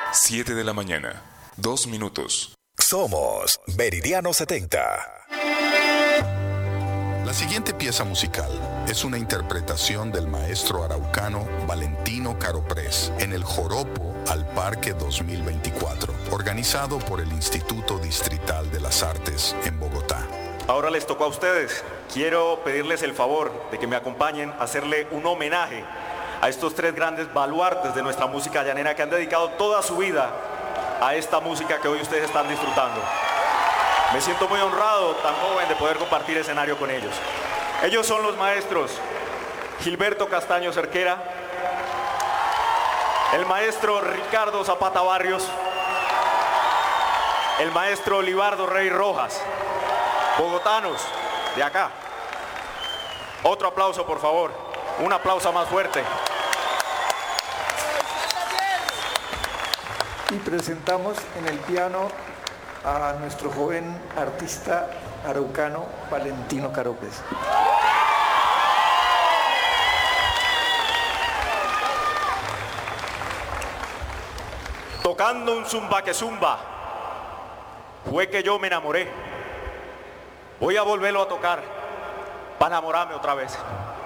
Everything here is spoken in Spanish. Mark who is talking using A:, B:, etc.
A: 7 de la mañana, 2 minutos.
B: Somos Meridiano 70.
C: La siguiente pieza musical es una interpretación del maestro araucano Valentino Caroprés en el Joropo al Parque 2024, organizado por el Instituto Distrital de las Artes en Bogotá.
D: Ahora les tocó a ustedes. Quiero pedirles el favor de que me acompañen a hacerle un homenaje a estos tres grandes baluartes de nuestra música llanera que han dedicado toda su vida a esta música que hoy ustedes están disfrutando. Me siento muy honrado, tan joven, de poder compartir escenario con ellos. Ellos son los maestros Gilberto Castaño Cerquera, el maestro Ricardo Zapata Barrios, el maestro Libardo Rey Rojas, bogotanos de acá. Otro aplauso, por favor, un aplauso más fuerte.
E: Y presentamos en el piano a nuestro joven artista araucano Valentino Caroprés.
D: Tocando un zumba que zumba, fue que yo me enamoré. Voy a volverlo a tocar para enamorarme otra vez.